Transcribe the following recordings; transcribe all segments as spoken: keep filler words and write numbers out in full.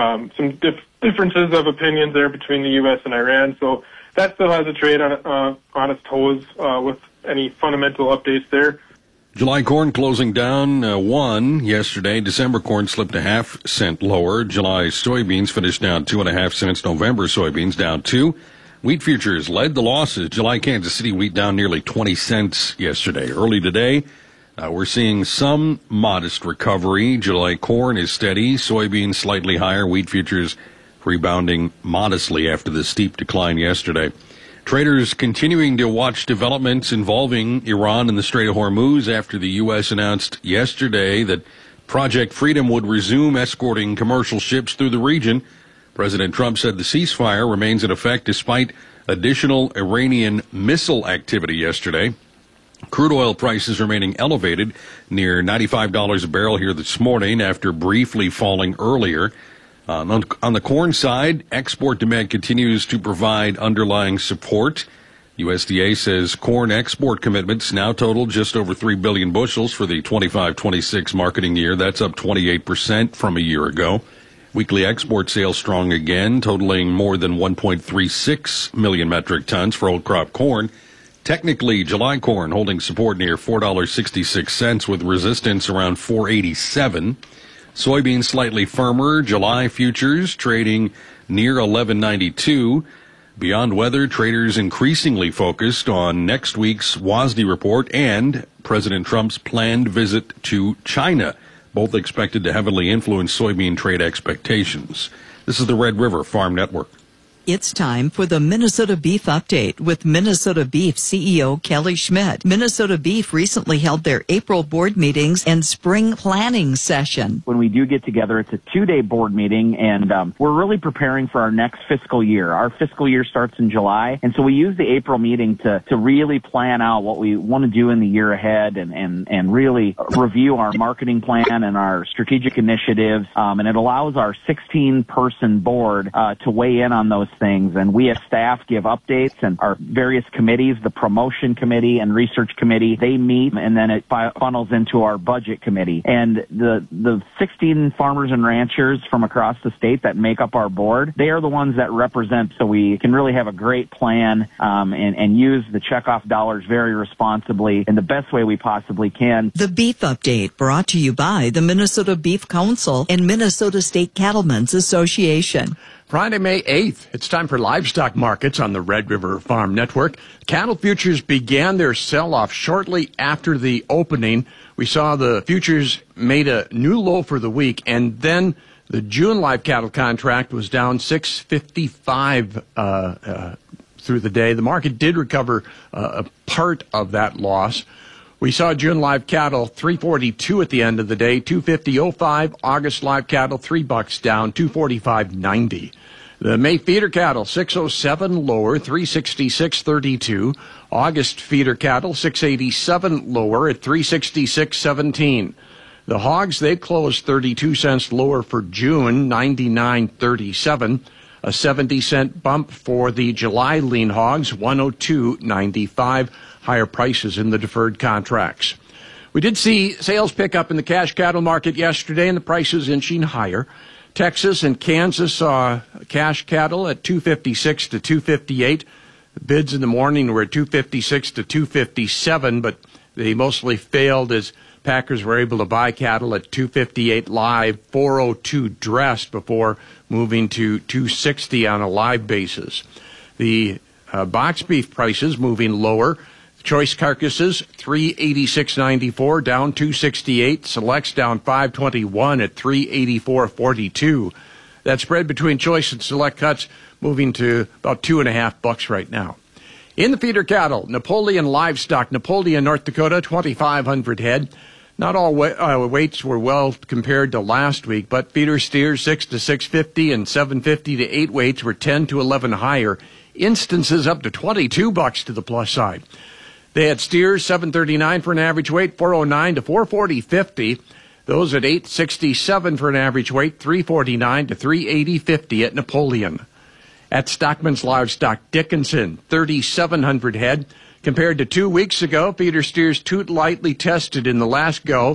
um, some dif- differences of opinions there between the U S and Iran. So that still has a trade on, uh, on its toes uh, with any fundamental updates there. July corn closing down uh, one yesterday. December corn slipped a half cent lower. July soybeans finished down two and a half cents. November soybeans down two. Wheat futures led the losses. July Kansas City wheat down nearly twenty cents yesterday. Early today, uh, we're seeing some modest recovery. July corn is steady. Soybeans slightly higher. Wheat futures rebounding modestly after the steep decline yesterday. Traders continuing to watch developments involving Iran and the Strait of Hormuz after the U S announced yesterday that Project Freedom would resume escorting commercial ships through the region. President Trump said the ceasefire remains in effect despite additional Iranian missile activity yesterday. Crude oil prices remaining elevated near ninety-five dollars a barrel here this morning after briefly falling earlier. Uh, on, on the corn side, export demand continues to provide underlying support. U S D A says corn export commitments now total just over three billion bushels for the twenty-five twenty-six marketing year. That's up twenty-eight percent from a year ago. Weekly export sales strong again, totaling more than one point three six million metric tons for old crop corn. Technically, July corn holding support near four dollars and sixty-six cents with resistance around four eighty-seven. Soybeans slightly firmer. July futures trading near eleven ninety-two. Beyond weather, traders increasingly focused on next week's W A S D report and President Trump's planned visit to China, both expected to heavily influence soybean trade expectations. This is the Red River Farm Network. It's time for the Minnesota Beef Update with Minnesota Beef C E O Kelly Schmidt. Minnesota Beef recently held their April board meetings and spring planning session. When we do get together, it's a two-day board meeting, and um, we're really preparing for our next fiscal year. Our fiscal year starts in July, and so we use the April meeting to, to really plan out what we want to do in the year ahead and, and, and really review our marketing plan and our strategic initiatives, um, and it allows our sixteen-person board uh, to weigh in on those things, and we as staff give updates, and our various committees, the promotion committee and research committee, they meet, and then it funnels into our budget committee. And the the sixteen farmers and ranchers from across the state that make up our board, they are the ones that represent, so we can really have a great plan um, and, and use the checkoff dollars very responsibly in the best way we possibly can. The Beef Update brought to you by the Minnesota Beef Council and Minnesota State Cattlemen's Association. Friday, May eighth, it's time for livestock markets on the Red River Farm Network. Cattle futures began their sell-off shortly after the opening. We saw the futures made a new low for the week, and then the June live cattle contract was down six fifty-five uh, uh, through the day. The market did recover uh, a part of that loss. We saw June live cattle three forty-two at the end of the day, two fifty oh five. August live cattle three bucks down, two forty-five ninety. The May feeder cattle six oh seven lower, three sixty-six thirty-two. August feeder cattle six eighty-seven lower at three sixty-six seventeen. The hogs, they closed thirty-two cents lower for June, ninety-nine thirty-seven. A seventy cent bump for the July lean hogs, one oh two ninety-five. Higher prices in the deferred contracts. We did see sales pick up in the cash cattle market yesterday, and the prices inching higher. Texas and Kansas saw cash cattle at two fifty-six to two fifty-eight. The bids in the morning were at two fifty-six to two fifty-seven, but they mostly failed as packers were able to buy cattle at two fifty-eight live, four oh two dressed before moving to two sixty on a live basis. The uh, box beef prices moving lower. Choice carcasses, three eighty-six ninety-four, down two sixty-eight. Selects down five twenty-one at three eighty-four forty-two. That spread between choice and select cuts moving to about two and a half bucks right now. In the feeder cattle, Napoleon livestock, Napoleon, North Dakota, twenty-five hundred head. Not all wa- uh, weights were well compared to last week, but feeder steers six to six fifty and seven fifty to eight weights were ten to eleven higher. Instances up to twenty-two bucks to the plus side. They had steers seven thirty-nine for an average weight, four oh nine to four forty fifty. Those at eight sixty-seven for an average weight, three forty-nine to three eighty fifty at Napoleon. At Stockman's Livestock, Dickinson, thirty-seven hundred head. Compared to two weeks ago, feeder steers too lightly tested in the last go.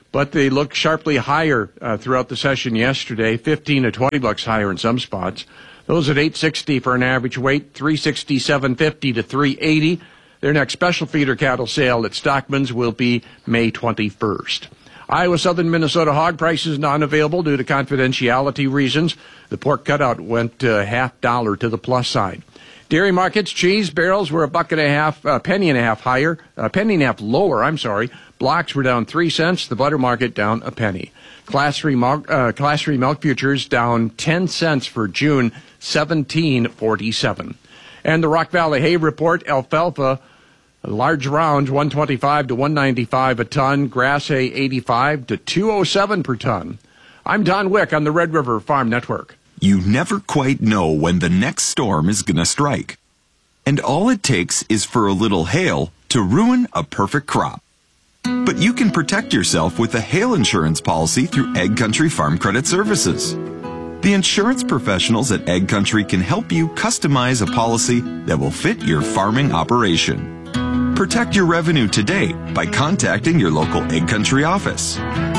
but they look sharply higher uh, throughout the session yesterday, fifteen to twenty bucks higher in some spots. Those at eight sixty for an average weight, three sixty-seven fifty to three eighty. Their next special feeder cattle sale at Stockman's will be May twenty-first. Iowa Southern Minnesota hog prices non-available due to confidentiality reasons. The pork cutout went uh, half dollar to the plus side. Dairy markets, cheese barrels were a buck and a half, a penny and a half higher, a penny and a half lower, I'm sorry. Blocks were down three cents, the butter market down a penny. Class three milk, uh, class three milk futures down ten cents for June, seventeen forty-seven. And the Rock Valley Hay Report, alfalfa, large rounds, one twenty-five to one ninety-five a ton, grass hay eighty-five to two oh seven per ton. I'm Don Wick on the Red River Farm Network. You never quite know when the next storm is going to strike. And all it takes is for a little hail to ruin a perfect crop. But you can protect yourself with a hail insurance policy through Ag Country Farm Credit Services. The insurance professionals at Ag Country can help you customize a policy that will fit your farming operation. Protect your revenue today by contacting your local Ag Country office.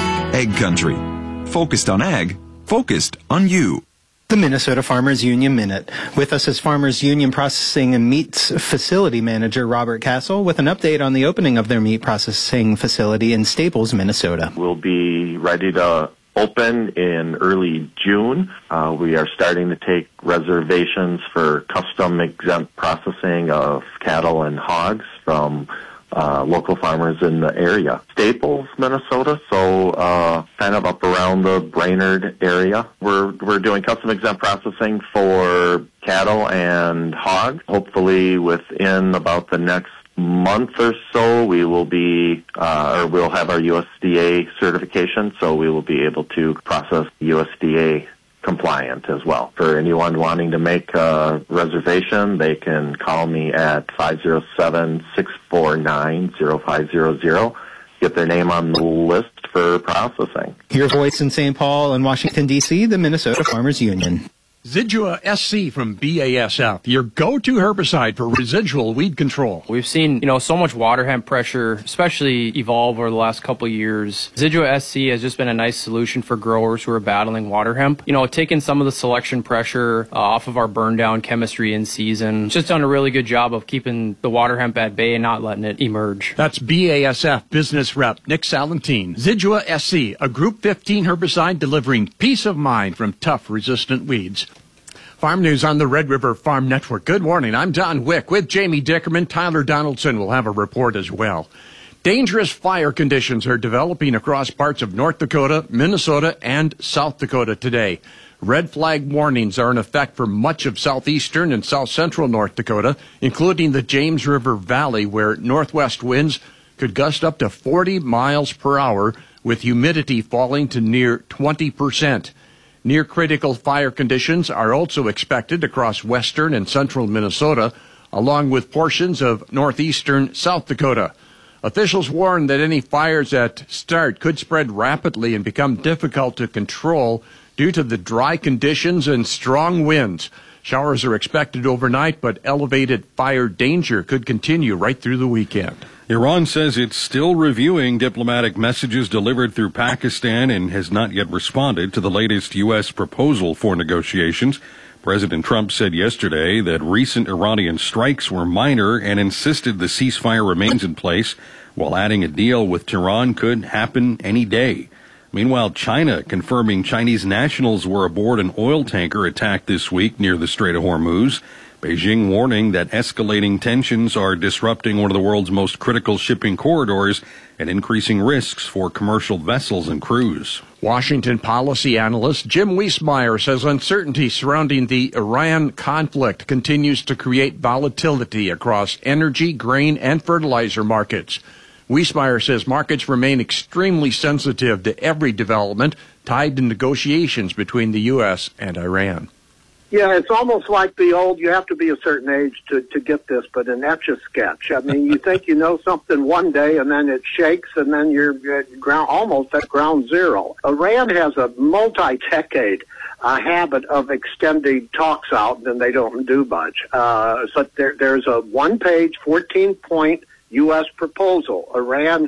Ag Country. Focused on ag, focused on you. The Minnesota Farmers Union Minute. With us is Farmers Union Processing and Meats Facility Manager Robert Castle with an update on the opening of their meat processing facility in Staples, Minnesota. We'll be ready to open in early June. Uh, we are starting to take reservations for custom exempt processing of cattle and hogs from Uh, local farmers in the area. Staples, Minnesota, so uh, kind of up around the Brainerd area. We're we're doing custom exempt processing for cattle and hogs. Hopefully within about the next month or so, we will be, uh, or we'll have our U S D A certification, so we will be able to process U S D A compliant as well. For anyone wanting to make a reservation, they can call me at five oh seven, six four nine, oh five hundred, get their name on the list for processing. Your voice in Saint Paul and Washington, D C, the Minnesota Farmers Union. Zidua S C from B A S F, your go-to herbicide for residual weed control. We've seen, you know, so much water hemp pressure, especially evolve over the last couple of years. Zidua S C has just been a nice solution for growers who are battling water hemp. You know, taking some of the selection pressure uh, off of our burn down chemistry in season. It's just done a really good job of keeping the water hemp at bay and not letting it emerge. That's B A S F business rep Nick Salentine. Zidua S C, a Group fifteen herbicide delivering peace of mind from tough resistant weeds. Farm News on the Red River Farm Network. Good morning. I'm Don Wick with Jamie Dickerman. Tyler Donaldson will have a report as well. Dangerous fire conditions are developing across parts of North Dakota, Minnesota, and South Dakota today. Red flag warnings are in effect for much of southeastern and south central North Dakota, including the James River Valley, where northwest winds could gust up to forty miles per hour, with humidity falling to near twenty percent. Near critical fire conditions are also expected across western and central Minnesota, along with portions of northeastern South Dakota. Officials warn that any fires that start could spread rapidly and become difficult to control due to the dry conditions and strong winds. Showers are expected overnight, but elevated fire danger could continue right through the weekend. Iran says it's still reviewing diplomatic messages delivered through Pakistan and has not yet responded to the latest U S proposal for negotiations. President Trump said yesterday that recent Iranian strikes were minor and insisted the ceasefire remains in place, while adding a deal with Tehran could happen any day. Meanwhile, China confirming Chinese nationals were aboard an oil tanker attacked this week near the Strait of Hormuz. Beijing warning that escalating tensions are disrupting one of the world's most critical shipping corridors and increasing risks for commercial vessels and crews. Washington policy analyst Jim Wiesmeyer says uncertainty surrounding the Iran conflict continues to create volatility across energy, grain, and fertilizer markets. Wiesmeyer says markets remain extremely sensitive to every development tied to negotiations between the U S and Iran. Yeah, it's almost like the old, you have to be a certain age to, to get this, but an Etch-a-Sketch. I mean, you think you know something one day, and then it shakes, and then you're at ground, almost at ground zero. Iran has a multi-decade uh, habit of extending talks out, and they don't do much. Uh, so there, there's a one-page, fourteen-point U S proposal. Iran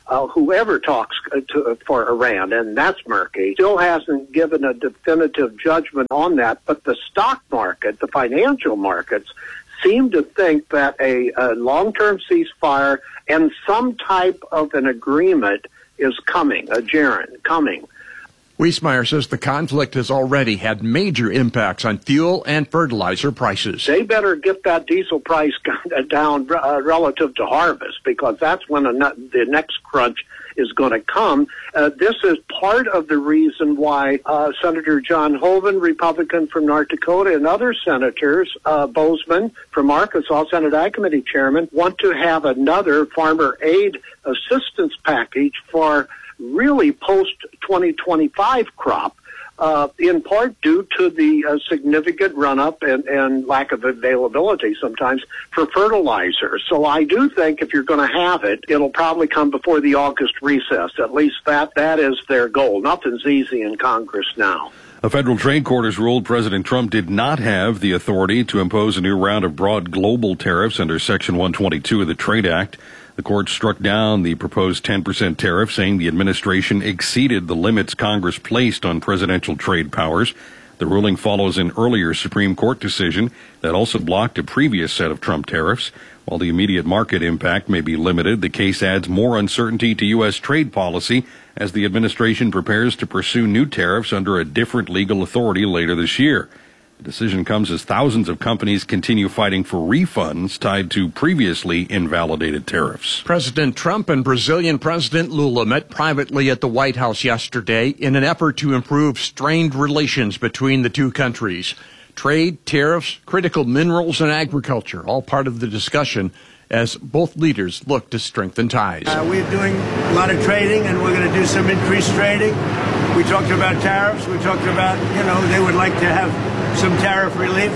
uh, whoever talks to, for Iran, and that's murky, still hasn't given a definitive judgment on that. But the stock market, the financial markets, seem to think that a, a long-term ceasefire and some type of an agreement is coming, a gerund, coming. Wiesmeyer says the conflict has already had major impacts on fuel and fertilizer prices. They better get that diesel price down uh, relative to harvest, because that's when the next crunch is going to come. Uh, this is part of the reason why uh, Senator John Hoeven, Republican from North Dakota, and other senators, uh, Bozeman from Arkansas, Senate Ag Committee Chairman, want to have another farmer aid assistance package for really post twenty twenty-five crop, uh, in part due to the uh, significant run-up and, and lack of availability sometimes for fertilizer. So I do think if you're going to have it, it'll probably come before the August recess. At least that that is their goal. Nothing's easy in Congress now. A federal trade court has ruled President Trump did not have the authority to impose a new round of broad global tariffs under Section one twenty-two of the Trade Act. The court struck down the proposed ten percent tariff, saying the administration exceeded the limits Congress placed on presidential trade powers. The ruling follows an earlier Supreme Court decision that also blocked a previous set of Trump tariffs. While the immediate market impact may be limited, the case adds more uncertainty to U S trade policy as the administration prepares to pursue new tariffs under a different legal authority later this year. The decision comes as thousands of companies continue fighting for refunds tied to previously invalidated tariffs. President Trump and Brazilian President Lula met privately at the White House yesterday in an effort to improve strained relations between the two countries. Trade, tariffs, critical minerals, and agriculture, all part of the discussion as both leaders look to strengthen ties. Uh, we're doing a lot of trading, and we're going to do some increased trading. We talked about tariffs. We talked about, you know, they would like to have some tariff relief.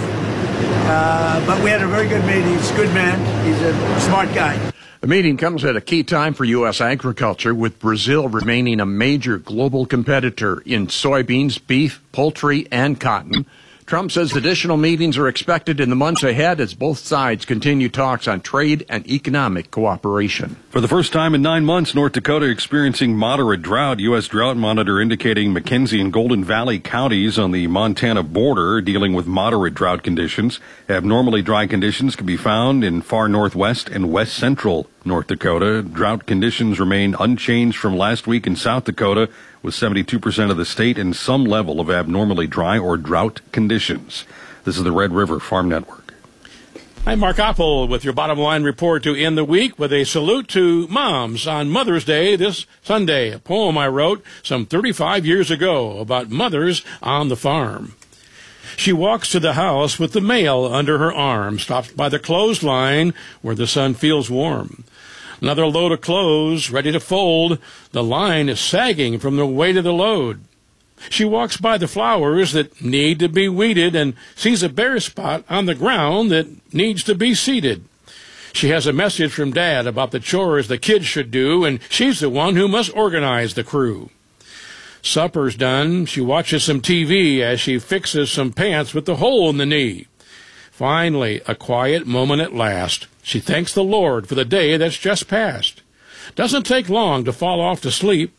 Uh, but we had a very good meeting. He's a good man. He's a smart guy. The meeting comes at a key time for U S agriculture, with Brazil remaining a major global competitor in soybeans, beef, poultry, and cotton. Trump says additional meetings are expected in the months ahead as both sides continue talks on trade and economic cooperation. For the first time in nine months, North Dakota experiencing moderate drought. U S Drought Monitor indicating McKenzie and Golden Valley counties on the Montana border dealing with moderate drought conditions. Abnormally dry conditions can be found in far northwest and west central North Dakota. Drought conditions remain unchanged from last week in South Dakota, with seventy-two percent of the state in some level of abnormally dry or drought conditions. This is the Red River Farm Network. I'm Mark Oppel with your bottom line report to end the week with a salute to moms on Mother's Day this Sunday. A poem I wrote some thirty-five years ago about mothers on the farm. She walks to the house with the mail under her arm, stops by the clothesline where the sun feels warm. Another load of clothes ready to fold. The line is sagging from the weight of the load. She walks by the flowers that need to be weeded and sees a bare spot on the ground that needs to be seeded. She has a message from Dad about the chores the kids should do, and she's the one who must organize the crew. Supper's done. She watches some T V as she fixes some pants with the hole in the knee. Finally, a quiet moment at last. She thanks the Lord for the day that's just passed. Doesn't take long to fall off to sleep.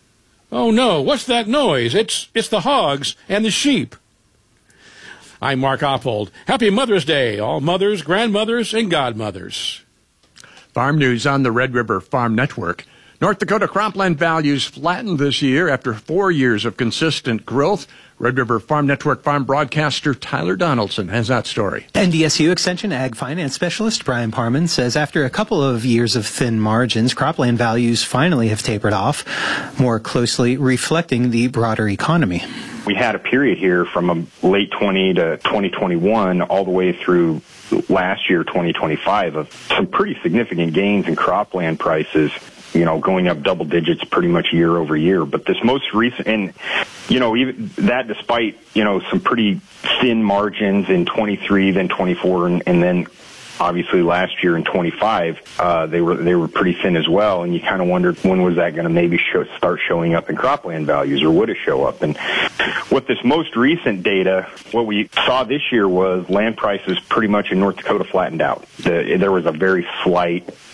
Oh no, what's that noise? It's it's the hogs and the sheep. I'm Mark Oppold. Happy Mother's Day, all mothers, grandmothers, and godmothers. Farm news on the Red River Farm Network. North Dakota cropland values flattened this year after four years of consistent growth. Red River Farm Network farm broadcaster Tyler Donaldson has that story. N D S U Extension Ag Finance Specialist Brian Parman says after a couple of years of thin margins, cropland values finally have tapered off, more closely reflecting the broader economy. We had a period here from late twenty to twenty twenty-one all the way through last year, twenty twenty-five, of some pretty significant gains in cropland prices, you know, going up double digits pretty much year over year. But this most recent, and, you know, even that despite, you know, some pretty thin margins in twenty-three, then twenty-four, and, and then obviously last year in twenty-five, uh, they were they were pretty thin as well. And you kind of wondered when was that going to maybe show, start showing up in cropland values, or would it show up? And with this most recent data, what we saw this year was land prices pretty much in North Dakota flattened out. The, there was a very slight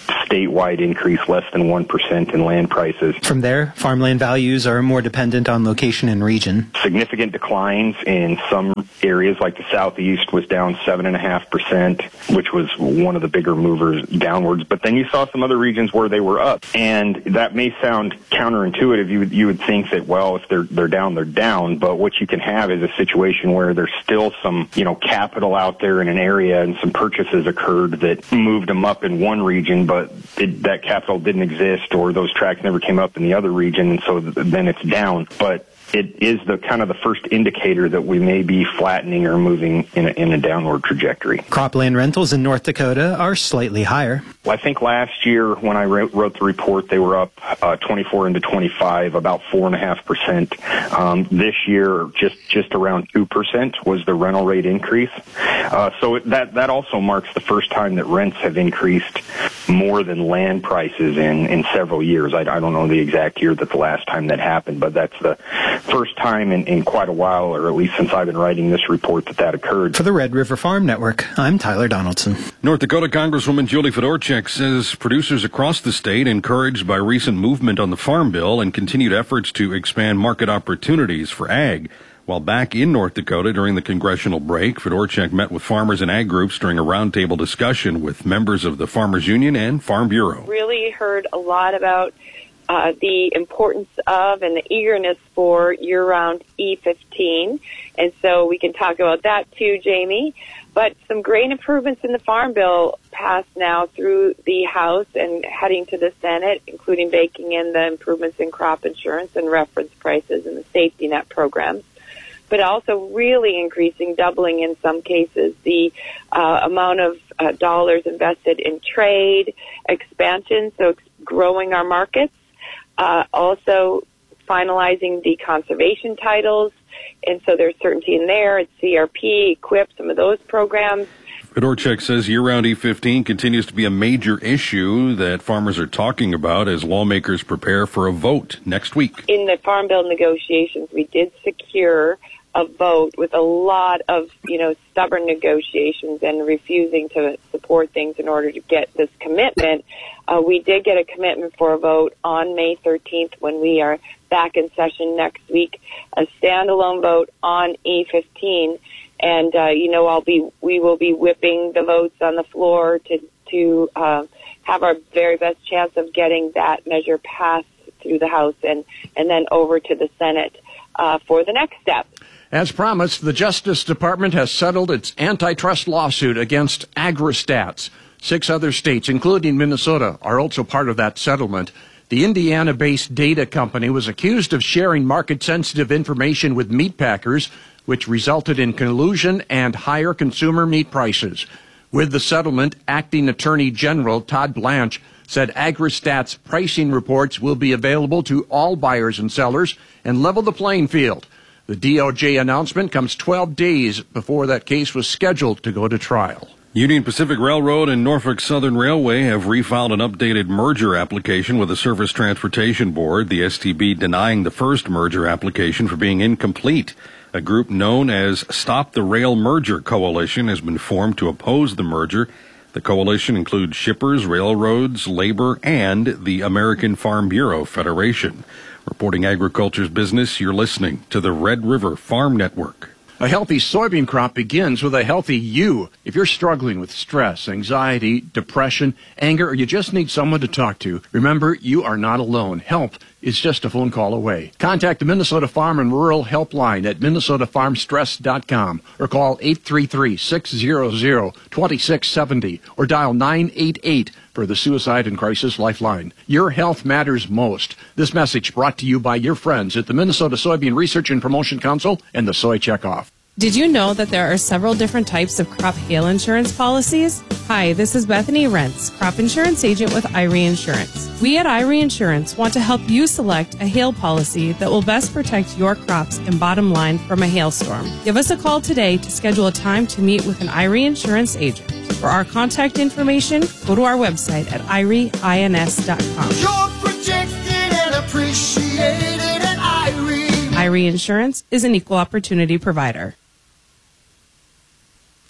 statewide increase less than one percent in land prices. From there, farmland values are more dependent on location and region. Significant declines in some areas, like the southeast was down seven point five percent, which was one of the bigger movers downwards. But then you saw some other regions where they were up. And that may sound counterintuitive. You would, you would think that, well, if they're, they're down, they're down. But what you can have is a situation where there's still some, you know, capital out there in an area and some purchases occurred that moved them up in one region, but it, that capital didn't exist, or those tracts never came up in the other region, and so th- then it's down. But it is the kind of the first indicator that we may be flattening or moving in a, in a downward trajectory. Cropland rentals in North Dakota are slightly higher. Well, I think last year when I wrote, wrote the report, they were up uh, twenty-four into twenty-five, about four and a half percent. Um, this year, just just around two percent was the rental rate increase. Uh, so it, that that also marks the first time that rents have increased more than land prices in in several years. I, I don't know the exact year that the last time that happened, but that's the first time in, in quite a while, or at least since I've been writing this report, that that occurred. For the Red River Farm Network, I'm Tyler Donaldson. North Dakota Congresswoman Julie Fedorchak says producers across the state, encouraged by recent movement on the Farm Bill and continued efforts to expand market opportunities for ag. While back in North Dakota during the congressional break, Fedorchak met with farmers and ag groups during a roundtable discussion with members of the Farmers Union and Farm Bureau. Really heard a lot about uh, the importance of and the eagerness for year-round E fifteen. And so we can talk about that too, Jamie. But some great improvements in the Farm Bill passed now through the House and heading to the Senate, including baking in the improvements in crop insurance and reference prices and the safety net programs, but also really increasing, doubling in some cases, the uh, amount of uh, dollars invested in trade, expansion, so ex- growing our markets, uh, also finalizing the conservation titles, and so there's certainty in there. It's C R P, EQIP, some of those programs. Fedorchak says year-round E fifteen continues to be a major issue that farmers are talking about as lawmakers prepare for a vote next week. In the Farm Bill negotiations, we did secure a vote with a lot of, you know, stubborn negotiations and refusing to support things in order to get this commitment. Uh, we did get a commitment for a vote on May thirteenth when we are back in session next week, a standalone vote on E fifteen. And, uh, you know, I'll be, we will be whipping the votes on the floor to, to, uh, have our very best chance of getting that measure passed through the House and, and then over to the Senate, uh, for the next step. As promised, the Justice Department has settled its antitrust lawsuit against AgriStats. Six other states, including Minnesota, are also part of that settlement. The Indiana-based data company was accused of sharing market-sensitive information with meat packers, which resulted in collusion and higher consumer meat prices. With the settlement, Acting Attorney General Todd Blanche said AgriStats pricing reports will be available to all buyers and sellers and level the playing field. The D O J announcement comes twelve days before that case was scheduled to go to trial. Union Pacific Railroad and Norfolk Southern Railway have refiled an updated merger application with the Surface Transportation Board, the S T B denying the first merger application for being incomplete. A group known as Stop the Rail Merger Coalition has been formed to oppose the merger. The coalition includes shippers, railroads, labor, and the American Farm Bureau Federation. Reporting agriculture's business, you're listening to the Red River Farm Network. A healthy soybean crop begins with a healthy you. If you're struggling with stress, anxiety, depression, anger, or you just need someone to talk to, remember, you are not alone. Help is just a phone call away. Contact the Minnesota Farm and Rural Helpline at minnesota farm stress dot com or call eight three three, six hundred, two six seven zero or dial nine eight eight for the Suicide and Crisis Lifeline. Your health matters most. This message brought to you by your friends at the Minnesota Soybean Research and Promotion Council and the Soy Checkoff. Did you know that there are several different types of crop hail insurance policies? Hi, this is Bethany Rentz, crop insurance agent with I R E Insurance. We at I R E Insurance want to help you select a hail policy that will best protect your crops and bottom line from a hailstorm. Give us a call today to schedule a time to meet with an I R E Insurance agent. For our contact information, go to our website at I R E ins dot com. You're protected and appreciated at I R E. I R E Insurance is an equal opportunity provider.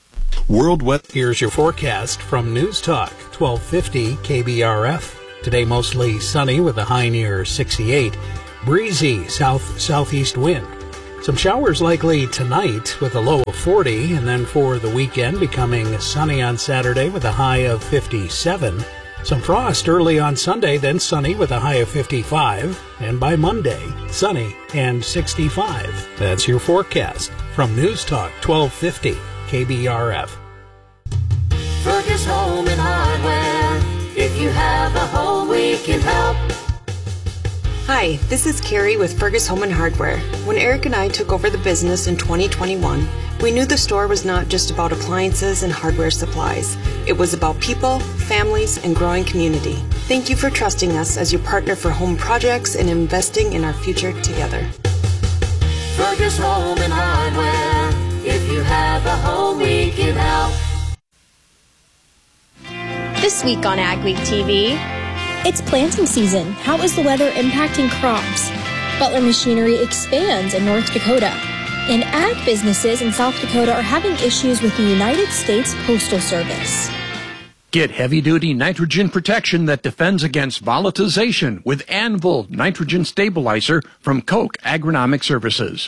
World Weather. Here's your forecast from News Talk twelve fifty K B R F. Today mostly sunny with a high near sixty-eight. Breezy south-southeast wind. Some showers likely tonight with a low of forty, and then for the weekend becoming sunny on Saturday with a high of fifty-seven. Some frost early on Sunday, then sunny with a high of fifty-five, and by Monday, sunny and sixty-five. That's your forecast from News Talk twelve fifty K B R F. Fergus Home and Hardware. If you have a home, we can help. Hi, this is Carrie with Fergus Home and Hardware. When Eric and I took over the business in twenty twenty-one, we knew the store was not just about appliances and hardware supplies. It was about people, families, and growing community. Thank you for trusting us as your partner for home projects and investing in our future together. Fergus Home and Hardware. If you have a home, we can help. This week on Ag Week T V, it's planting season. How is the weather impacting crops? Butler Machinery expands in North Dakota. And ag businesses in South Dakota are having issues with the United States Postal Service. Get heavy-duty nitrogen protection that defends against volatilization with Anvil Nitrogen Stabilizer from Koch Agronomic Services.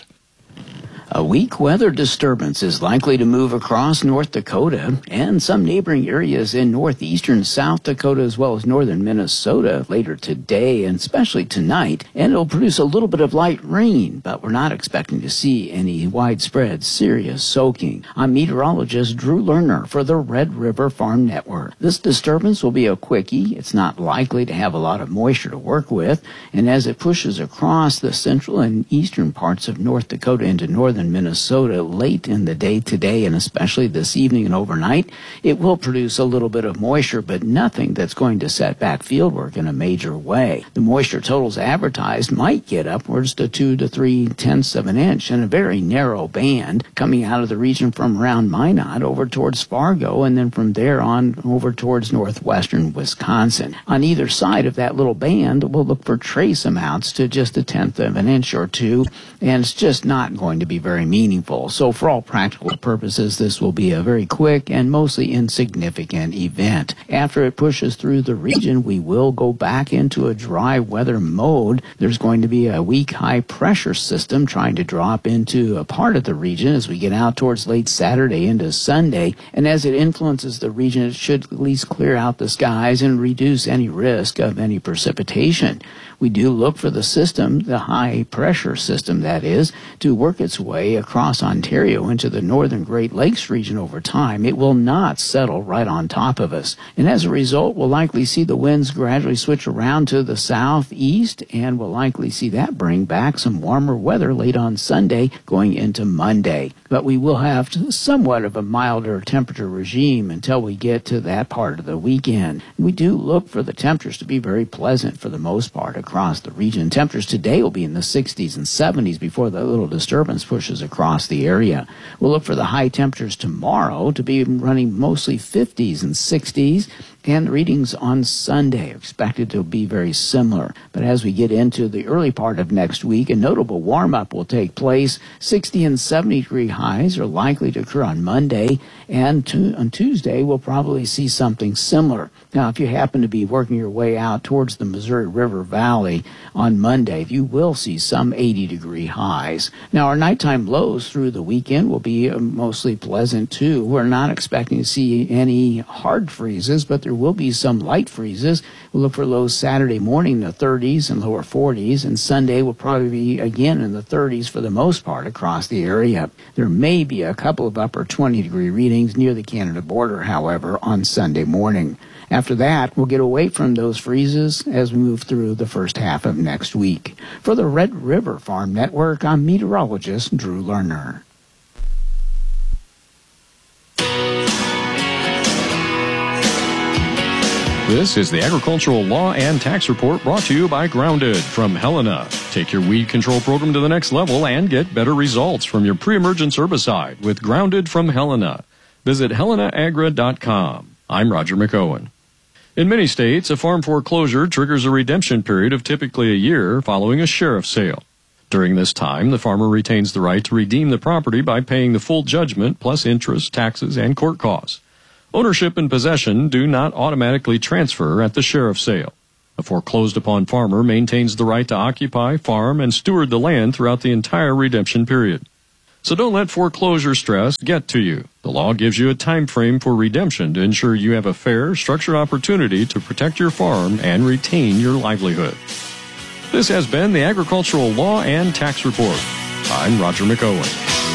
A weak weather disturbance is likely to move across North Dakota and some neighboring areas in northeastern South Dakota as well as northern Minnesota later today and especially tonight. And it'll produce a little bit of light rain, but we're not expecting to see any widespread serious soaking. I'm meteorologist Drew Lerner for the Red River Farm Network. This disturbance will be a quickie. It's not likely to have a lot of moisture to work with. And as it pushes across the central and eastern parts of North Dakota into northern Minnesota late in the day today and especially this evening and overnight, it will produce a little bit of moisture, but nothing that's going to set back fieldwork in a major way. The moisture totals advertised might get upwards to two to three tenths of an inch in a very narrow band coming out of the region from around Minot over towards Fargo and then from there on over towards northwestern Wisconsin. On either side of that little band, we'll look for trace amounts to just a tenth of an inch or two, and it's just not going to be very meaningful. So for all practical purposes, this will be a very quick and mostly insignificant event. After it pushes through the region, we will go back into a dry weather mode. There's going to be a weak high pressure system trying to drop into a part of the region as we get out towards late Saturday into Sunday. And as it influences the region, it should at least clear out the skies and reduce any risk of any precipitation. We do look for the system, the high pressure system that is, to work its way across Ontario into the northern Great Lakes region over time. It will not settle right on top of us. And as a result, we'll likely see the winds gradually switch around to the southeast, and we'll likely see that bring back some warmer weather late on Sunday going into Monday. But we will have somewhat of a milder temperature regime until we get to that part of the weekend. We do look for the temperatures to be very pleasant for the most part across the region. Temperatures today will be in the sixties and seventies before the little disturbance pushes across the area. We'll look for the high temperatures tomorrow to be running mostly fifties and sixties. And the readings on Sunday are expected to be very similar. But as we get into the early part of next week, a notable warm-up will take place. sixty and seventy degree highs are likely to occur on Monday, and to, on Tuesday we'll probably see something similar. Now, if you happen to be working your way out towards the Missouri River Valley on Monday, you will see some eighty degree highs. Now, our nighttime lows through the weekend will be mostly pleasant, too. We're not expecting to see any hard freezes, but there will be some light freezes. We'll look for lows Saturday morning in the thirties and lower forties, and Sunday will probably be again in the thirties for the most part across the area. There may be a couple of upper twenty degree readings near the Canada border, however, on Sunday morning. After that, we'll get away from those freezes as we move through the first half of next week. For the Red River Farm Network, I'm meteorologist Drew Lerner. This is the Agricultural Law and Tax Report brought to you by Grounded from Helena. Take your weed control program to the next level and get better results from your pre-emergence herbicide with Grounded from Helena. Visit helena agra dot com. I'm Roger McOwen. In many states, a farm foreclosure triggers a redemption period of typically a year following a sheriff's sale. During this time, the farmer retains the right to redeem the property by paying the full judgment plus interest, taxes, and court costs. Ownership and possession do not automatically transfer at the sheriff's sale. A foreclosed-upon farmer maintains the right to occupy, farm, and steward the land throughout the entire redemption period. So don't let foreclosure stress get to you. The law gives you a time frame for redemption to ensure you have a fair, structured opportunity to protect your farm and retain your livelihood. This has been the Agricultural Law and Tax Report. I'm Roger McOwen.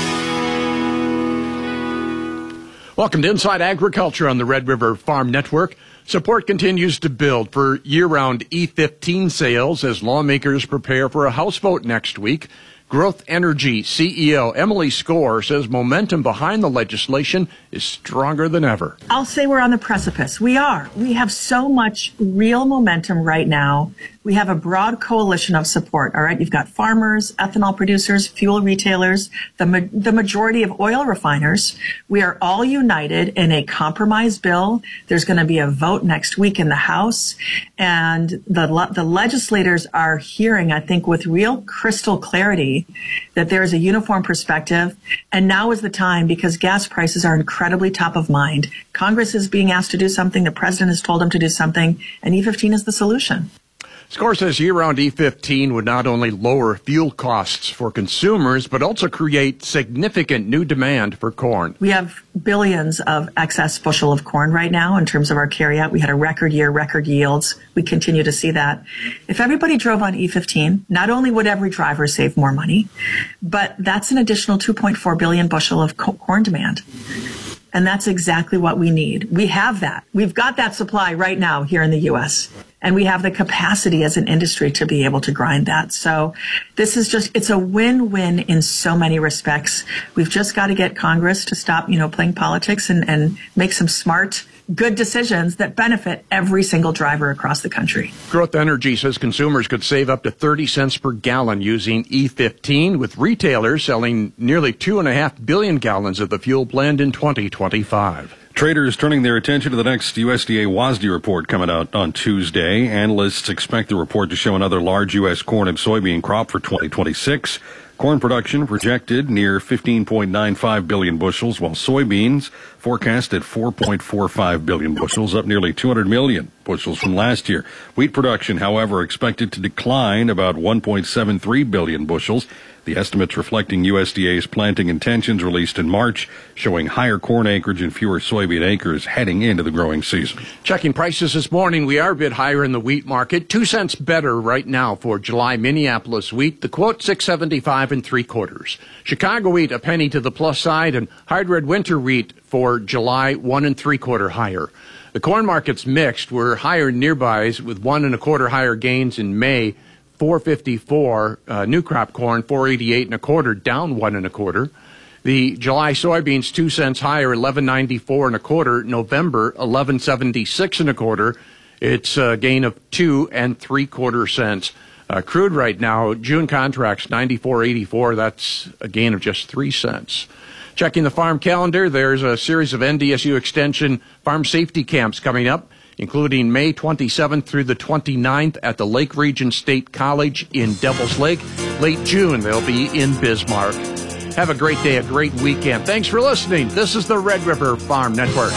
Welcome to Inside Agriculture on the Red River Farm Network. Support continues to build for year-round E fifteen sales as lawmakers prepare for a House vote next week. Growth Energy C E O Emily Skor says momentum behind the legislation is stronger than ever. I'll say we're on the precipice. We are. We have so much real momentum right now. We have a broad coalition of support, all right? You've got farmers, ethanol producers, fuel retailers, the ma- the majority of oil refiners. We are all united in a compromise bill. There's going to be a vote next week in the House, and the le- the legislators are hearing, I think, with real crystal clarity that there is a uniform perspective, and now is the time because gas prices are incredibly top of mind. Congress is being asked to do something, the president has told them to do something, and E fifteen is the solution. Skor says year-round E fifteen would not only lower fuel costs for consumers, but also create significant new demand for corn. We have billions of excess bushel of corn right now in terms of our carryout. We had a record year, record yields. We continue to see that. If everybody drove on E fifteen, not only would every driver save more money, but that's an additional two point four billion bushel of co- corn demand. And that's exactly what we need. We have that. We've got that supply right now here in the U S And we have the capacity as an industry to be able to grind that. So this is just, it's a win-win in so many respects. We've just got to get Congress to stop, you know, playing politics and, and make some smart, good decisions that benefit every single driver across the country. Growth Energy says consumers could save up to thirty cents per gallon using E fifteen, with retailers selling nearly two and a half billion gallons of the fuel blend in twenty twenty-five. Traders turning their attention to the next U S D A WASDE report coming out on Tuesday. Analysts expect the report to show another large U S corn and soybean crop for twenty twenty-six. Corn production projected near fifteen point nine five billion bushels, while soybeans forecast at four point four five billion bushels, up nearly two hundred million bushels from last year. Wheat production, however, expected to decline about one point seven three billion bushels. The estimates reflecting U S D A's planting intentions released in March, showing higher corn acreage and fewer soybean acres heading into the growing season. Checking prices this morning, we are a bit higher in the wheat market. Two cents better right now for July Minneapolis wheat. The quote, six seventy-five and three quarters. Chicago wheat, a penny to the plus side, and hard red winter wheat for July, one and three quarter higher. The corn market's mixed. We're higher nearbys with one and a quarter higher gains in May. four fifty-four, uh, new crop corn, four eighty-eight and a quarter, down one and a quarter. The July soybeans, two cents higher, eleven ninety-four and a quarter. November, eleven seventy-six and a quarter. It's a gain of two and three quarter cents. Uh, crude right now, June contracts, ninety-four eighty-four. That's a gain of just three cents. Checking the farm calendar, there's a series of N D S U Extension farm safety camps coming up, including May twenty-seventh through the twenty-ninth at the Lake Region State College in Devil's Lake. Late June, they'll be in Bismarck. Have a great day, a great weekend. Thanks for listening. This is the Red River Farm Network.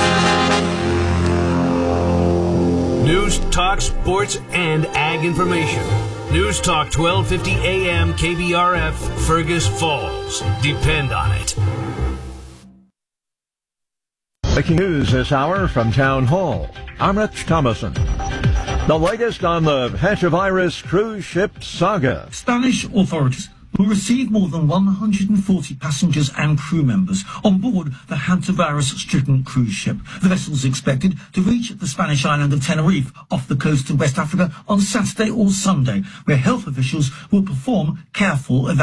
News, talk, sports, and ag information. News Talk twelve fifty A M K B R F, Fergus Falls. Depend on it. Breaking news this hour from Town Hall. I'm Rich Thomason. The latest on the hantavirus cruise ship saga. Spanish authorities will receive more than one hundred forty passengers and crew members on board the hantavirus-stricken cruise ship. The vessel is expected to reach the Spanish island of Tenerife off the coast of West Africa on Saturday or Sunday, where health officials will perform careful evacuation.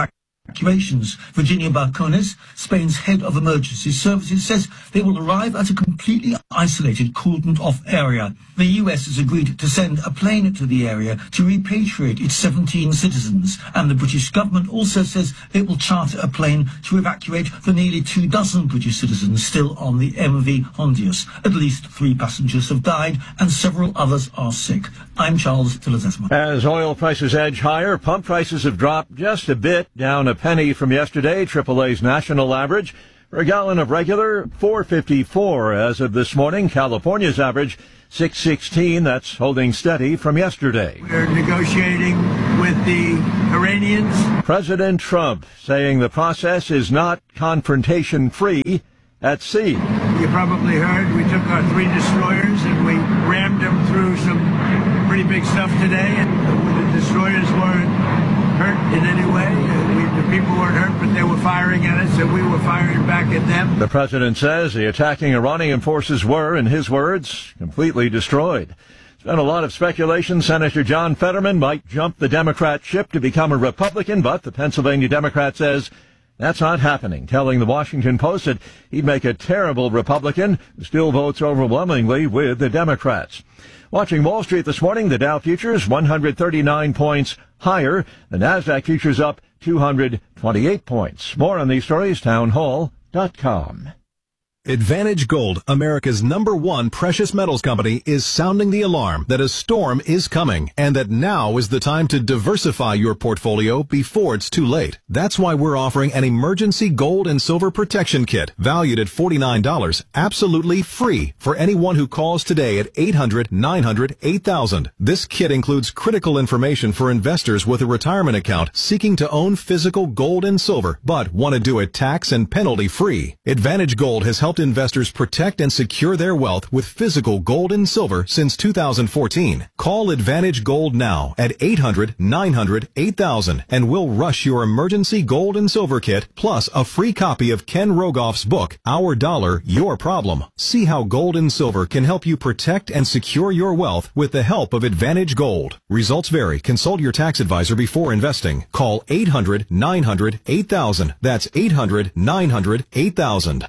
evacuations. Virginia Barcones, Spain's head of emergency services, says they will arrive at a completely isolated, cordoned-off area. The U S has agreed to send a plane to the area to repatriate its seventeen citizens, and the British government also says it will charter a plane to evacuate the nearly two dozen British citizens still on the M V Hondius. At least three passengers have died, and several others are sick. I'm Charles Tillers-Esma. As oil prices edge higher, pump prices have dropped just a bit, down a penny from yesterday, triple A's national average. For a gallon of regular, four fifty-four as of this morning. California's average, six sixteen. That's holding steady from yesterday. We're negotiating with the Iranians. President Trump saying the process is not confrontation-free at sea. You probably heard we took our three destroyers and we rammed them through some pretty big stuff today, and the destroyers weren't hurt in any way. We, the people weren't hurt, but they were firing at us, and we were firing back at them. The president says the attacking Iranian forces were, in his words, completely destroyed. There's been a lot of speculation Senator John Fetterman might jump the Democrat ship to become a Republican, but the Pennsylvania Democrat says that's not happening, telling the Washington Post that he'd make a terrible Republican who still votes overwhelmingly with the Democrats. Watching Wall Street this morning, the Dow futures one hundred thirty-nine points higher. The Nasdaq futures up two hundred twenty-eight points. More on these stories, townhall dot com. Advantage Gold, America's number one precious metals company, is sounding the alarm that a storm is coming and that now is the time to diversify your portfolio before it's too late. That's why we're offering an emergency gold and silver protection kit valued at forty-nine dollars, absolutely free for anyone who calls today at eight hundred, nine hundred, eight thousand. This kit includes critical information for investors with a retirement account seeking to own physical gold and silver but want to do it tax and penalty free. Advantage Gold has helped investors protect and secure their wealth with physical gold and silver since two thousand fourteen. Call Advantage Gold now at eight hundred, nine hundred, eight thousand and we'll rush your emergency gold and silver kit plus a free copy of Ken Rogoff's book, Our Dollar, Your Problem. See how gold and silver can help you protect and secure your wealth with the help of Advantage Gold. Results vary. Consult your tax advisor before investing. Call eight hundred, nine hundred, eight thousand. That's eight hundred, nine hundred, eight thousand.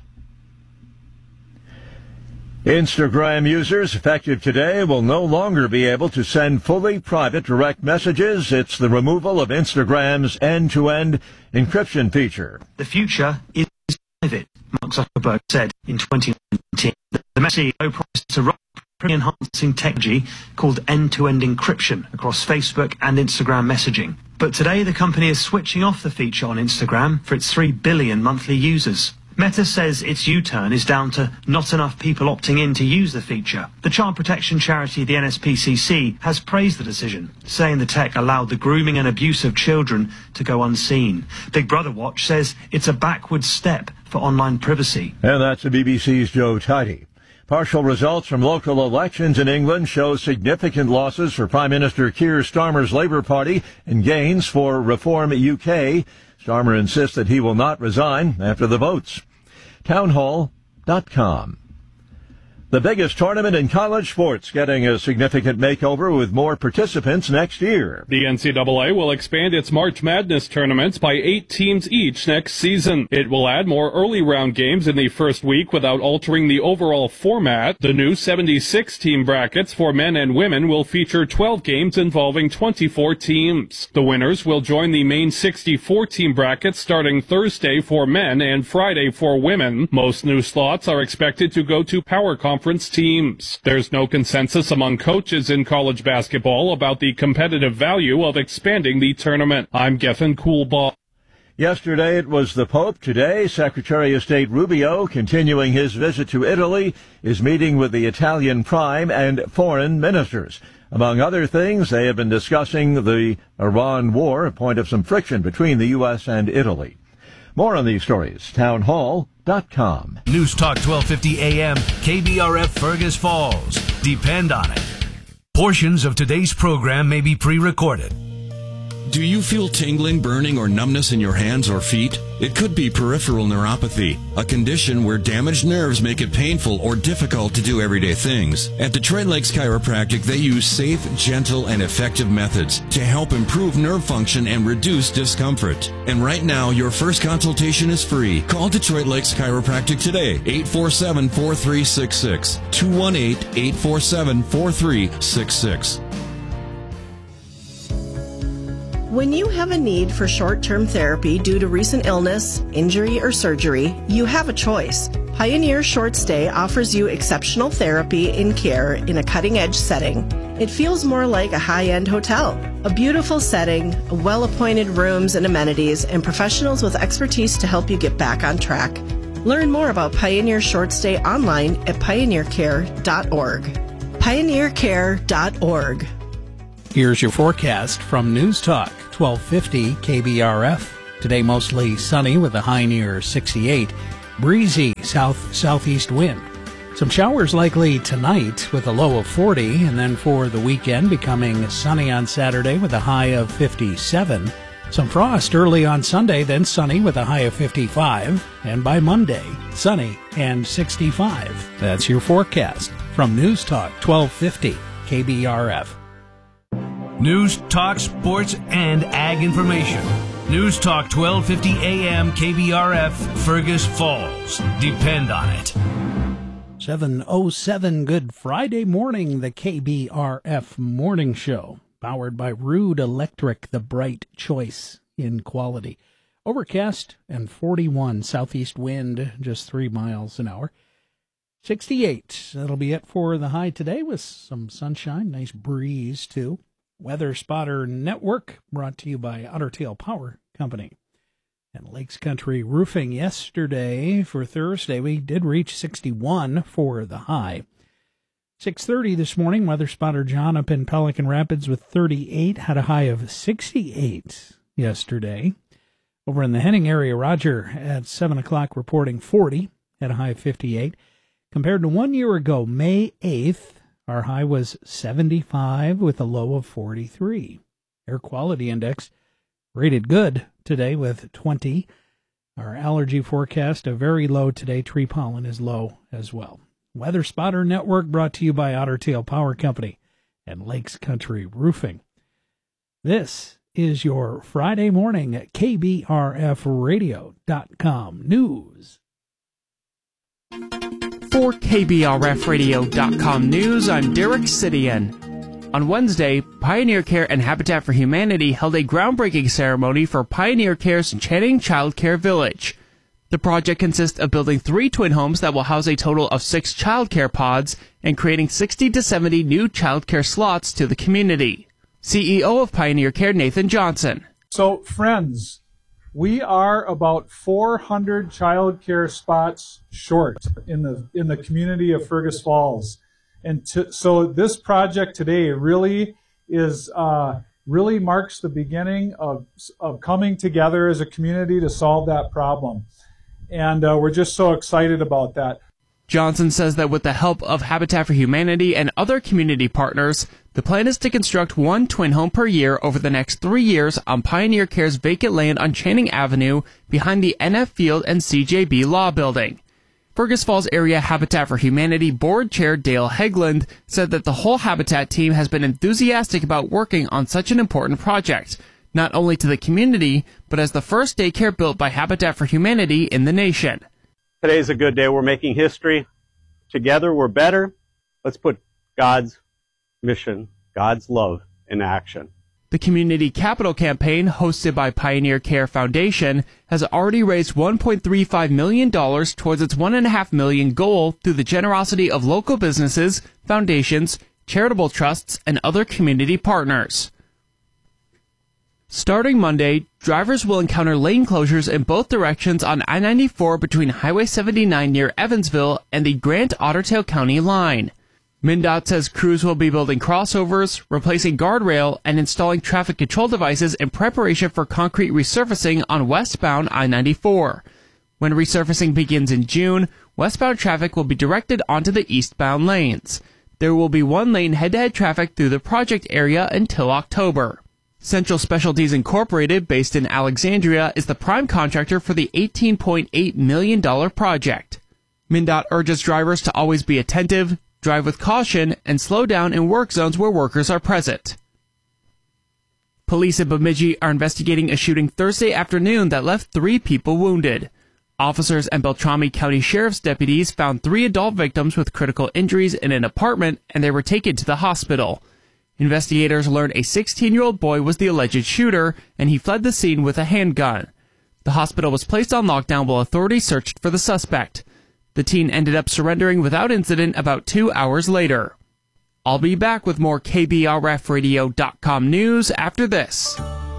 Instagram users effective today will no longer be able to send fully private direct messages. It's the removal of Instagram's end-to-end encryption feature. The future is private, Mark Zuckerberg said in twenty nineteen. The C E O promised to roll out enhancing technology called end-to-end encryption across Facebook and Instagram messaging. But today the company is switching off the feature on Instagram for its three billion monthly users. Meta says its U-turn is down to not enough people opting in to use the feature. The child protection charity, the N S P C C, has praised the decision, saying the tech allowed the grooming and abuse of children to go unseen. Big Brother Watch says it's a backward step for online privacy. And that's the B B C's Joe Tidy. Partial results from local elections in England show significant losses for Prime Minister Keir Starmer's Labour Party and gains for Reform U K. Starmer insists that he will not resign after the votes. townhall dot com. The biggest tournament in college sports getting a significant makeover with more participants next year. The N C double A will expand its March Madness tournaments by eight teams each next season. It will add more early round games in the first week without altering the overall format. The new seventy-six team brackets for men and women will feature twelve games involving twenty-four teams. The winners will join the main sixty-four team brackets starting Thursday for men and Friday for women. Most new slots are expected to go to power conference teams. There's no consensus among coaches in college basketball about the competitive value of expanding the tournament. I'm Geffen Coolbaugh. Yesterday it was the Pope. Today, Secretary of State Rubio, continuing his visit to Italy, is meeting with the Italian prime and foreign ministers. Among other things, they have been discussing the Iran war, a point of some friction between the U S and Italy. More on these stories, townhall dot com. News Talk twelve fifty A M, K B R F Fergus Falls. Depend on it. Portions of today's program may be pre-recorded. Do you feel tingling, burning, or numbness in your hands or feet? It could be peripheral neuropathy, a condition where damaged nerves make it painful or difficult to do everyday things. At Detroit Lakes Chiropractic, they use safe, gentle, and effective methods to help improve nerve function and reduce discomfort. And right now, your first consultation is free. Call Detroit Lakes Chiropractic today, eight four seven, four three six six, two one eight, eight four seven, four three six six. When you have a need for short-term therapy due to recent illness, injury, or surgery, you have a choice. Pioneer Short Stay offers you exceptional therapy and care in a cutting-edge setting. It feels more like a high-end hotel. A beautiful setting, well-appointed rooms and amenities, and professionals with expertise to help you get back on track. Learn more about Pioneer Short Stay online at pioneer care dot org. pioneer care dot org. Here's your forecast from News Talk twelve fifty K B R F. Today mostly sunny with a high near sixty-eight. Breezy south-southeast wind. Some showers likely tonight with a low of forty, and then for the weekend becoming sunny on Saturday with a high of fifty-seven. Some frost early on Sunday, then sunny with a high of fifty-five, and by Monday, sunny and sixty-five. That's your forecast from News Talk twelve fifty K B R F. News, talk, sports, and ag information. News Talk twelve fifty A M K B R F, Fergus Falls. Depend on it. seven oh seven, good Friday morning, the K B R F Morning Show. Powered by Rude Electric, the bright choice in quality. Overcast and forty-one, southeast wind, just three miles an hour. sixty-eight, that'll be it for the high today with some sunshine, nice breeze too. Weather Spotter Network, brought to you by Otter Tail Power Company. And Lakes Country Roofing yesterday for Thursday, we did reach sixty-one for the high. six thirty this morning, Weather Spotter John up in Pelican Rapids with thirty-eight, had a high of sixty-eight yesterday. Over in the Henning area, Roger at seven o'clock reporting forty, had a high of fifty-eight. Compared to one year ago, May eighth, our high was seventy-five with a low of forty-three. Air Quality Index rated good today with twenty. Our allergy forecast, a very low today. Tree pollen is low as well. Weather Spotter Network brought to you by Otter Tail Power Company and Lakes Country Roofing. This is your Friday morning at K B R F radio dot com news. For K B R F radio dot com news, I'm Derek Sidian. On Wednesday, Pioneer Care and Habitat for Humanity held a groundbreaking ceremony for Pioneer Care's Channing Child Care Village. The project consists of building three twin homes that will house a total of six child care pods and creating sixty to seventy new child care slots to the community. C E O of Pioneer Care, Nathan Johnson. So, friends, we are about four hundred child care spots short in the in the community of Fergus Falls. And to, so this project today really is uh, really marks the beginning of, of coming together as a community to solve that problem. And uh, we're just so excited about that. Johnson says that with the help of Habitat for Humanity and other community partners, the plan is to construct one twin home per year over the next three years on Pioneer Care's vacant land on Channing Avenue behind the N F Field and C J B Law Building. Fergus Falls Area Habitat for Humanity Board Chair Dale Hegland said that the whole Habitat team has been enthusiastic about working on such an important project, not only to the community, but as the first daycare built by Habitat for Humanity in the nation. Today's a good day. We're making history. Together we're better. Let's put God's mission, God's love in action. The Community Capital Campaign, hosted by Pioneer Care Foundation, has already raised one point three five million dollars towards its one point five million dollars goal through the generosity of local businesses, foundations, charitable trusts, and other community partners. Starting Monday, drivers will encounter lane closures in both directions on I ninety-four between Highway seventy-nine near Evansville and the Grant-Otter Tail County line. MnDOT says crews will be building crossovers, replacing guardrail, and installing traffic control devices in preparation for concrete resurfacing on westbound I ninety-four. When resurfacing begins in June, westbound traffic will be directed onto the eastbound lanes. There will be one lane head-to-head traffic through the project area until October. Central Specialties Incorporated, based in Alexandria, is the prime contractor for the eighteen point eight million dollars project. MnDOT urges drivers to always be attentive, drive with caution, and slow down in work zones where workers are present. Police in Bemidji are investigating a shooting Thursday afternoon that left three people wounded. Officers and Beltrami County Sheriff's deputies found three adult victims with critical injuries in an apartment, and they were taken to the hospital. Investigators learned a sixteen-year-old boy was the alleged shooter, and he fled the scene with a handgun. The hospital was placed on lockdown while authorities searched for the suspect. The teen ended up surrendering without incident about two hours later. I'll be back with more K B R F radio dot com news after this.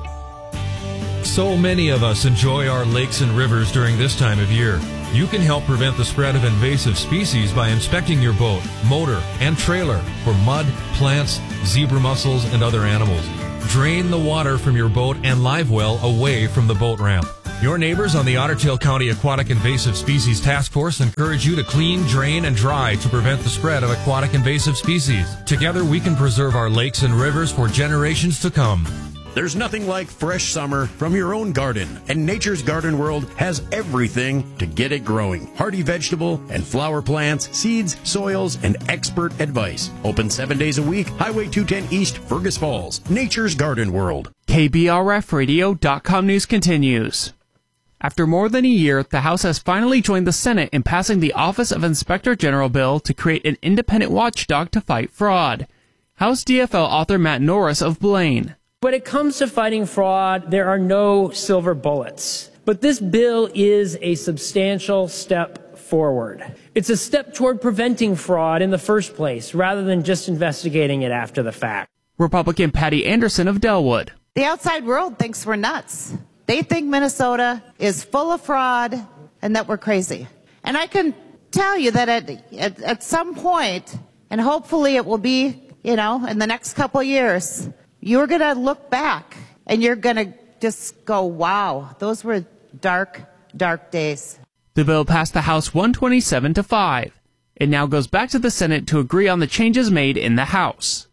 So many of us enjoy our lakes and rivers during this time of year. You can help prevent the spread of invasive species by inspecting your boat, motor, and trailer for mud, plants, zebra mussels, and other animals. Drain the water from your boat and live well away from the boat ramp. Your neighbors on the Otter Tail County Aquatic Invasive Species Task Force encourage you to clean, drain, and dry to prevent the spread of aquatic invasive species. Together, we can preserve our lakes and rivers for generations to come. There's nothing like fresh summer from your own garden, and Nature's Garden World has everything to get it growing. Hardy vegetable and flower plants, seeds, soils, and expert advice. Open seven days a week, Highway two ten East, Fergus Falls. Nature's Garden World. K B R F radio dot com news continues. After more than a year, the House has finally joined the Senate in passing the Office of Inspector General bill to create an independent watchdog to fight fraud. House D F L author Matt Norris of Blaine. When it comes to fighting fraud, there are no silver bullets. But this bill is a substantial step forward. It's a step toward preventing fraud in the first place, rather than just investigating it after the fact. Republican Patty Anderson of Delwood. The outside world thinks we're nuts. They think Minnesota is full of fraud and that we're crazy. And I can tell you that at, at, at some point, and hopefully it will be, you know, in the next couple of years, you're going to look back and you're going to just go, wow, those were dark, dark days. The bill passed the House one twenty-seven to five. It now goes back to the Senate to agree on the changes made in the House.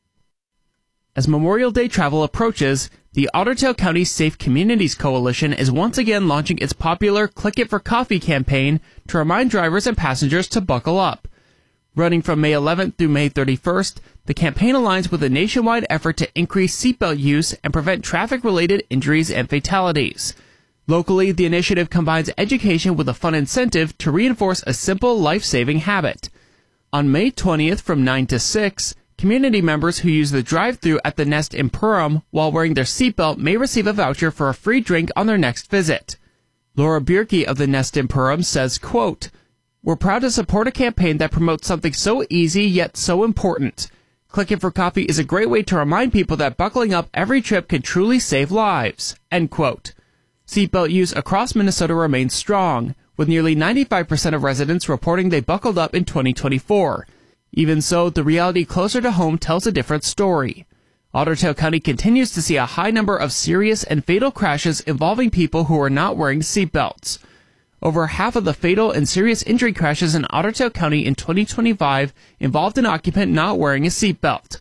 As Memorial Day travel approaches, the Otter Tail County Safe Communities Coalition is once again launching its popular Click It for Coffee campaign to remind drivers and passengers to buckle up. Running from May eleventh through May thirty-first, the campaign aligns with a nationwide effort to increase seatbelt use and prevent traffic-related injuries and fatalities. Locally, the initiative combines education with a fun incentive to reinforce a simple life-saving habit. On May twentieth from nine to six, community members who use the drive-thru at the Nest in Perham while wearing their seatbelt may receive a voucher for a free drink on their next visit. Laura Bierke of the Nest in Perham says, quote, "We're proud to support a campaign that promotes something so easy yet so important. Click It for Coffee is a great way to remind people that buckling up every trip can truly save lives." End quote. Seatbelt use across Minnesota remains strong, with nearly ninety-five percent of residents reporting they buckled up in twenty twenty-four. Even so, the reality closer to home tells a different story. Otter Tail County continues to see a high number of serious and fatal crashes involving people who are not wearing seatbelts. Over half of the fatal and serious injury crashes in Otter Tail County in twenty twenty-five involved an occupant not wearing a seatbelt.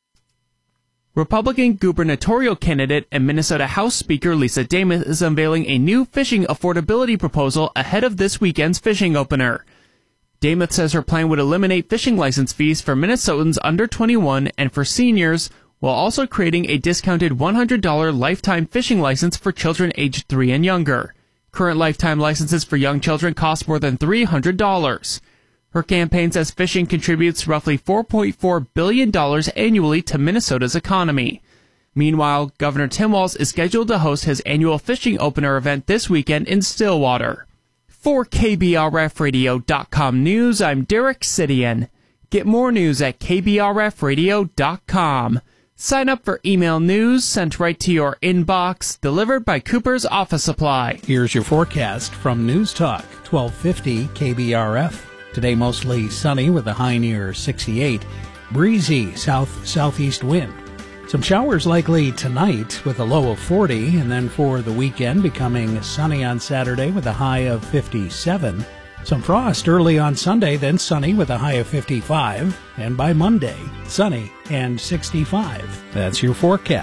Republican gubernatorial candidate and Minnesota House Speaker Lisa Demuth is unveiling a new fishing affordability proposal ahead of this weekend's fishing opener. Demuth says her plan would eliminate fishing license fees for Minnesotans under twenty-one and for seniors, while also creating a discounted one hundred dollars lifetime fishing license for children aged three and younger. Current lifetime licenses for young children cost more than three hundred dollars. Her campaign says fishing contributes roughly four point four billion dollars annually to Minnesota's economy. Meanwhile, Governor Tim Walz is scheduled to host his annual fishing opener event this weekend in Stillwater. For K B R F radio dot com news, I'm Derek Sidian. Get more news at K B R F radio dot com. Sign up for email news sent right to your inbox, delivered by Cooper's Office Supply. Here's your forecast from News Talk, twelve fifty K B R F. Today mostly sunny with a high near sixty-eight. Breezy south-southeast wind. Some showers likely tonight with a low of forty, and then for the weekend becoming sunny on Saturday with a high of fifty-seven. Some frost early on Sunday, then sunny with a high of fifty-five, and by Monday, sunny and sixty-five. That's your forecast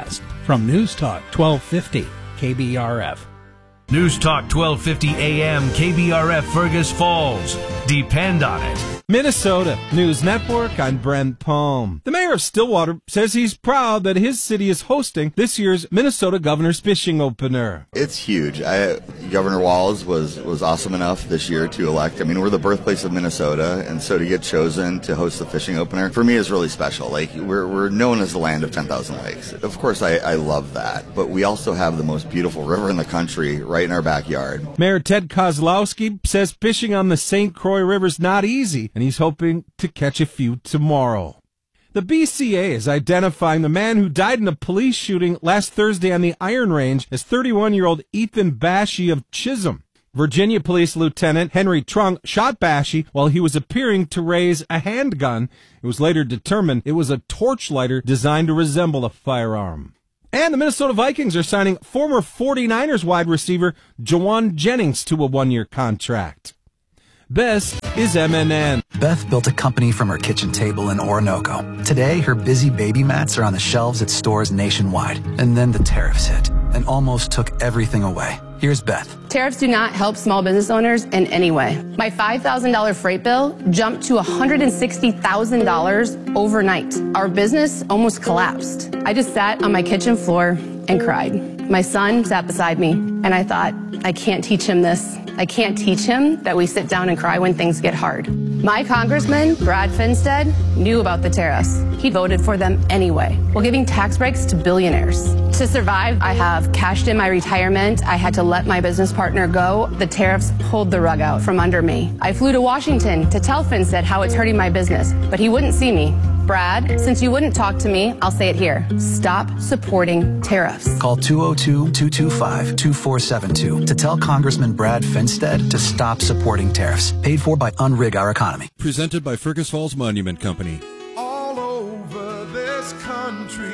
from News Talk twelve fifty K B R F. News Talk twelve fifty A M K B R F Fergus Falls. Depend on it. Minnesota News Network, I'm Brent Palm. The mayor of Stillwater says he's proud that his city is hosting this year's Minnesota Governor's Fishing Opener. It's huge. I, Governor Walz was, was awesome enough this year to elect. I mean, we're the birthplace of Minnesota, and so to get chosen to host the fishing opener, for me, is really special. Like, we're, we're known as the land of ten thousand lakes. Of course, I, I love that, but we also have the most beautiful river in the country right in our backyard. Mayor Ted Kozlowski says fishing on the Saint Croix River is not easy, and he's hoping to catch a few tomorrow. The B C A is identifying the man who died in a police shooting last Thursday on the Iron Range as thirty-one-year-old Ethan Bashy of Chisholm. Virginia Police Lieutenant Henry Trunk shot Bashy while he was appearing to raise a handgun. It was later determined it was a torchlighter designed to resemble a firearm. And the Minnesota Vikings are signing former forty-niners wide receiver Jawan Jennings to a one-year contract. This is M N N. Beth built a company from her kitchen table in Orinoco. Today, her busy baby mats are on the shelves at stores nationwide. And then the tariffs hit and almost took everything away. Here's Beth. Tariffs do not help small business owners in any way. My five thousand dollars freight bill jumped to one hundred sixty thousand dollars overnight. Our business almost collapsed. I just sat on my kitchen floor and cried. My son sat beside me, and I thought, I can't teach him this. I can't teach him that we sit down and cry when things get hard. My congressman, Brad Finstead, knew about the tariffs. He voted for them anyway, while giving tax breaks to billionaires. To survive, I have cashed in my retirement. I had to let my business partner go. The tariffs pulled the rug out from under me. I flew to Washington to tell Finstead how it's hurting my business, but he wouldn't see me. Brad, since you wouldn't talk to me, I'll say it here. Stop supporting tariffs. Call two oh two, two two five, two four seven two to tell Congressman Brad Finstead to stop supporting tariffs. Paid for by Unrig Our Economy. Presented by Fergus Falls Monument Company. All over this country,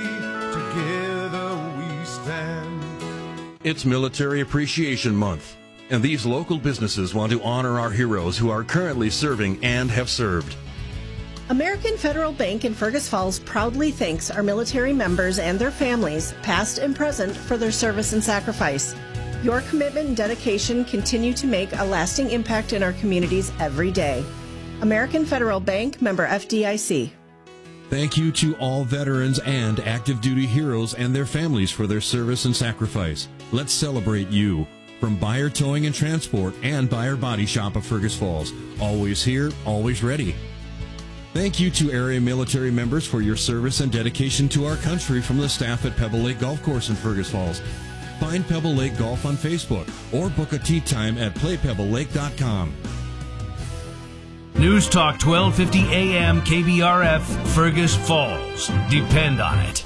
together we stand. It's Military Appreciation Month, and these local businesses want to honor our heroes who are currently serving and have served. American Federal Bank in Fergus Falls proudly thanks our military members and their families, past and present, for their service and sacrifice. Your commitment and dedication continue to make a lasting impact in our communities every day. American Federal Bank, member F D I C. Thank you to all veterans and active duty heroes and their families for their service and sacrifice. Let's celebrate you. From Buyer Towing and Transport and Buyer Body Shop of Fergus Falls. Always here, always ready. Thank you to area military members for your service and dedication to our country from the staff at Pebble Lake Golf Course in Fergus Falls. Find Pebble Lake Golf on Facebook or book a tee time at play pebble lake dot com. News Talk twelve fifty A M K B R F Fergus Falls. Depend on it.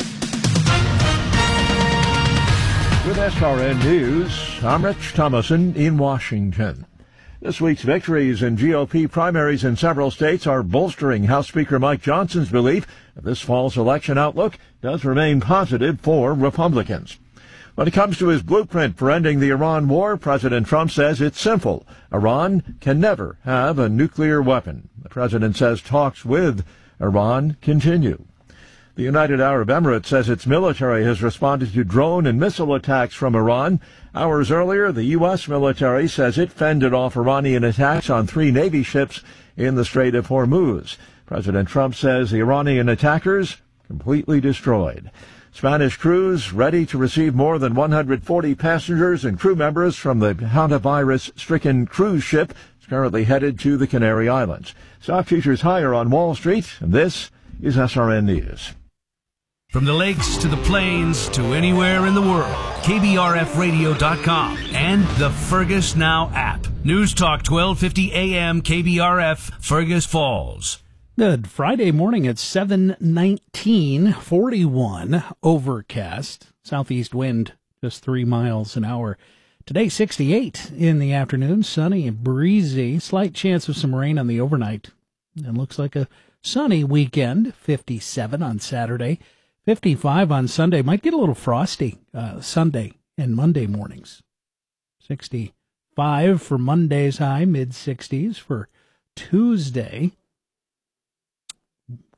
With S R N News, I'm Rich Thomason in Washington. This week's victories in G O P primaries in several states are bolstering House Speaker Mike Johnson's belief that this fall's election outlook does remain positive for Republicans. When it comes to his blueprint for ending the Iran war, President Trump says it's simple. Iran can never have a nuclear weapon. The president says talks with Iran continue. The United Arab Emirates says its military has responded to drone and missile attacks from Iran. Hours earlier, the U S military says it fended off Iranian attacks on three Navy ships in the Strait of Hormuz. President Trump says the Iranian attackers completely destroyed. Spanish crews ready to receive more than one hundred forty passengers and crew members from the hantavirus-stricken cruise ship. It's currently headed to the Canary Islands. Stock futures higher on Wall Street, and this is S R N News. From the lakes to the plains to anywhere in the world, K B R F radio dot com and the Fergus Now app. News Talk twelve fifty A M K B R F Fergus Falls. Good Friday morning at seven nineteen, forty-one, overcast, southeast wind just three miles an hour. Today sixty-eight in the afternoon, sunny and breezy, slight chance of some rain on the overnight. And looks like a sunny weekend, fifty-seven on Saturday, fifty-five on Sunday. Might get a little frosty uh, Sunday and Monday mornings. sixty-five for Monday's high, mid-sixties for Tuesday.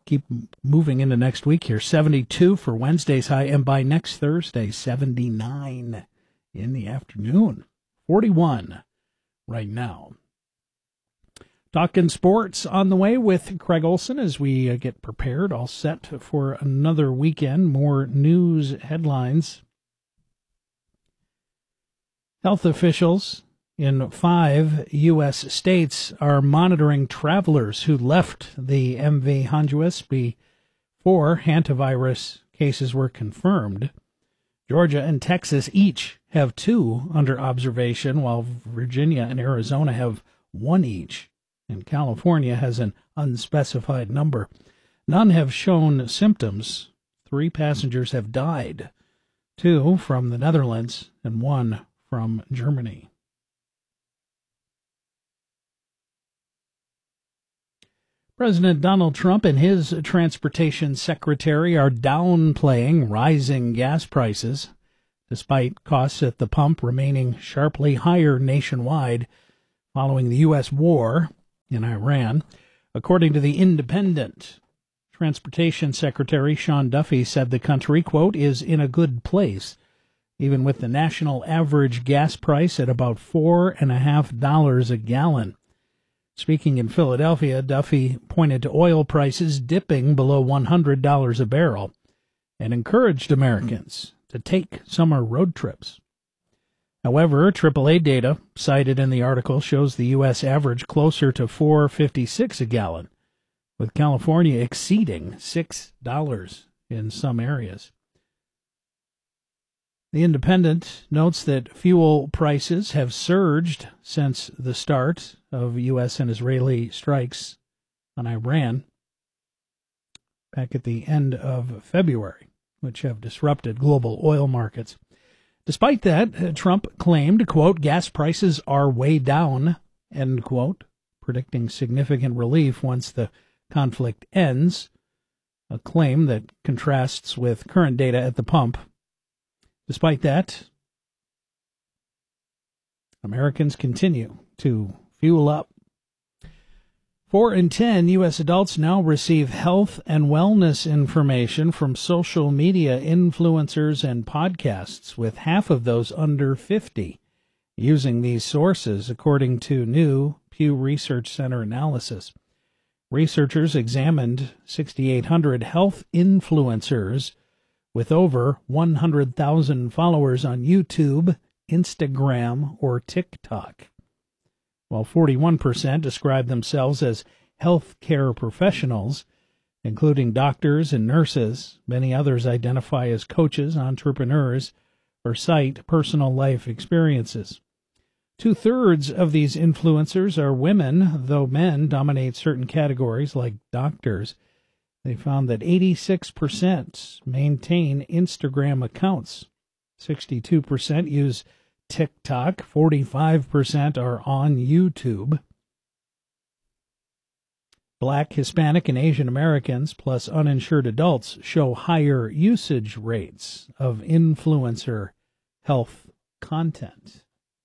keep moving into next week here. seventy-two for Wednesday's high, and by next Thursday, seventy-nine in the afternoon. forty-one right now. Talking sports on the way with Craig Olson as we uh, get prepared, all set for another weekend. More news headlines. Health officials in five U S states are monitoring travelers who left the M V Honduras before hantavirus cases were confirmed. Georgia and Texas each have two under observation, while Virginia and Arizona have one each, and California has an unspecified number. None have shown symptoms. Three passengers have died, two from the Netherlands and one from Germany. President Donald Trump and his transportation secretary are downplaying rising gas prices, despite costs at the pump remaining sharply higher nationwide following the U S war in Iran. According to The Independent, Transportation Secretary Sean Duffy said the country, quote, is in a good place, even with the national average gas price at about four and a half dollars a gallon. Speaking in Philadelphia, Duffy pointed to oil prices dipping below one hundred dollars a barrel and encouraged Americans to take summer road trips. However, triple A data cited in the article shows the U S average closer to four dollars and fifty-six cents a gallon, with California exceeding six dollars in some areas. The Independent notes that fuel prices have surged since the start of U S and Israeli strikes on Iran back at the end of February, which have disrupted global oil markets. Despite that, Trump claimed, quote, gas prices are way down, end quote, predicting significant relief once the conflict ends, a claim that contrasts with current data at the pump. Despite that, Americans continue to fuel up. Four in ten U S adults now receive health and wellness information from social media influencers and podcasts, with half of those under fifty using these sources, according to new Pew Research Center analysis. Researchers examined six thousand eight hundred health influencers with over one hundred thousand followers on YouTube, Instagram, or TikTok. While forty-one percent describe themselves as healthcare professionals, including doctors and nurses, many others identify as coaches, entrepreneurs, or cite personal life experiences. Two-thirds of these influencers are women, though men dominate certain categories like doctors. They found that eighty-six percent maintain Instagram accounts, sixty-two percent use TikTok, forty-five percent are on YouTube. Black, Hispanic, and Asian Americans, plus uninsured adults, show higher usage rates of influencer health content.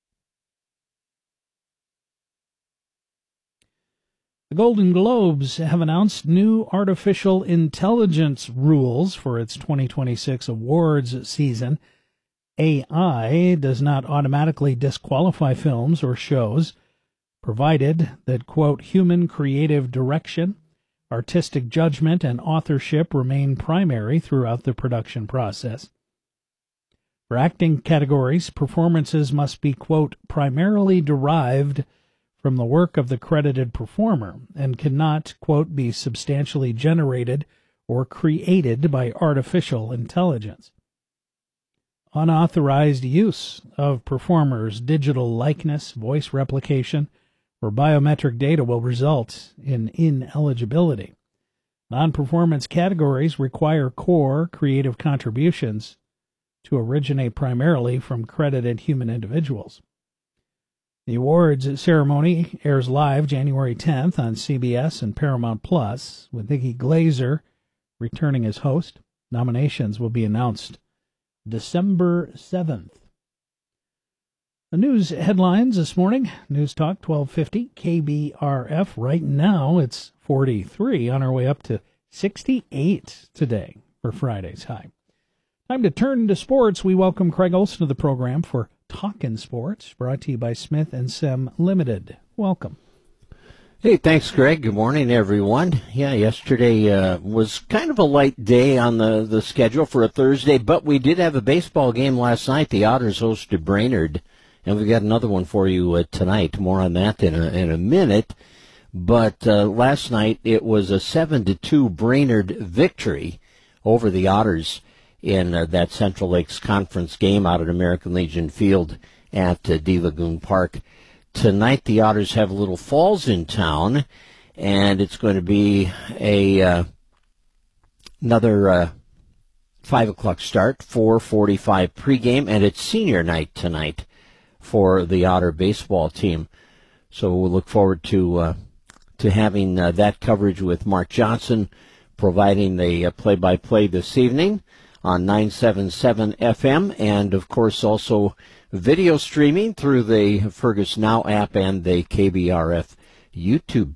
The Golden Globes have announced new artificial intelligence rules for its twenty twenty-six awards season. A I does not automatically disqualify films or shows, provided that, quote, human creative direction, artistic judgment, and authorship remain primary throughout the production process. For acting categories, performances must be, quote, primarily derived from the work of the credited performer and cannot, quote, be substantially generated or created by artificial intelligence. Unauthorized use of performers' digital likeness, voice replication, or biometric data will result in ineligibility. Non-performance categories require core creative contributions to originate primarily from credited human individuals. The awards ceremony airs live January tenth on C B S and Paramount Plus, with Nikki Glaser returning as host. Nominations will be announced December seventh. The news headlines this morning, News Talk twelve fifty, K B R F. Right now it's forty-three, on our way up to sixty-eight today for Friday's high. Time to turn to sports. We welcome Craig Olson to the program for Talkin' Sports, brought to you by Smith and Sem Limited. Welcome. Hey, thanks, Greg. Good morning, everyone. Yeah, yesterday uh, was kind of a light day on the, the schedule for a Thursday, but we did have a baseball game last night. The Otters hosted Brainerd, and we've got another one for you uh, tonight. More on that in a, in a minute. But uh, last night it was a seven to two Brainerd victory over the Otters in uh, that Central Lakes Conference game out at American Legion Field at uh, D Lagoon Park. Tonight the Otters have Little Falls in town, and it's going to be a uh, another uh, five o'clock start, four forty-five pregame, and it's senior night tonight for the Otter baseball team. So we'll look forward to uh, to having uh, that coverage with Mark Johnson providing the uh, play-by-play this evening on nine seventy-seven F M, and of course also video streaming through the Fergus Now app and the K B R F YouTube